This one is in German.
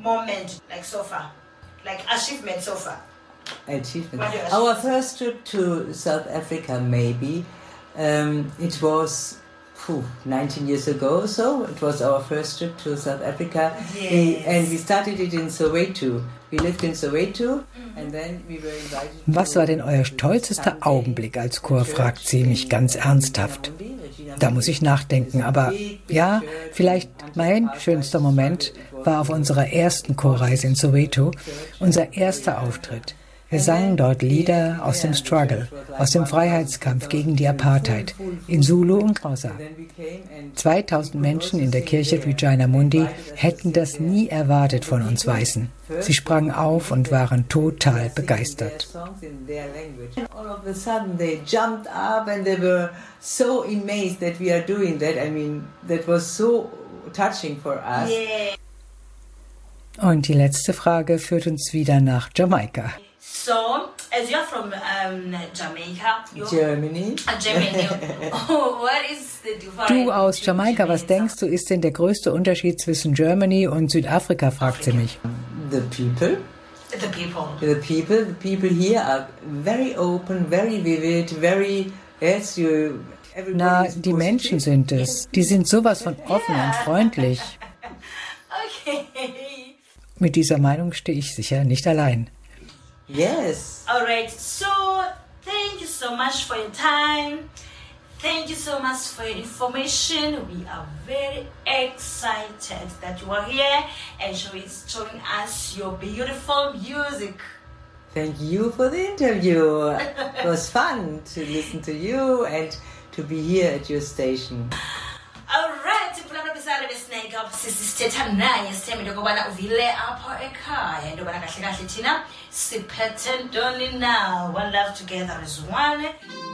moment, like so far? Like achievement so far? Achievement. Our first trip to South Africa, maybe. It was 19 years ago or so. It was our first trip to South Africa. Yes. And we started it in Soweto. We lived in Soweto and then we were invited. Was war denn euer stolzester Augenblick als Chor, fragt sie mich ganz ernsthaft. Da muss ich nachdenken, aber ja, vielleicht mein schönster Moment war auf unserer ersten Chorreise in Soweto, unser erster Auftritt. Wir sangen dort Lieder aus dem Struggle, aus dem Freiheitskampf gegen die Apartheid, in Zulu und Xhosa. 2000 Menschen in der Kirche Regina Mundi hätten das nie erwartet von uns Weißen. Sie sprangen auf und waren total begeistert. All of a sudden they jumped up and they were so amazed that we are doing that. I mean, that was so touching for us. Yeah. Und die letzte Frage führt uns wieder nach Jamaika. So, as you're from Jamaica, Germany. Germany. What is the difference? Du aus Jamaika, was denkst du, ist denn der größte Unterschied zwischen Germany und Südafrika, fragt sie mich. The people. The people. The people. The people here are very open, very vivid, very Na, die Menschen sind es. Die sind sowas von offen und freundlich. Okay. Mit dieser Meinung stehe ich sicher nicht allein. Yes. All right. So, thank you so much for your time. Thank you so much for your information. We are very excited that you are here and showing us your beautiful music. Thank you for the interview. It was fun to listen to you and to be here at your station. Alright, kulana bisale besnake up sisithetha naye sithembe lokubana uvile apha ekhaya into bana kahle kahle thina siphethe ntoni now. One love together is one.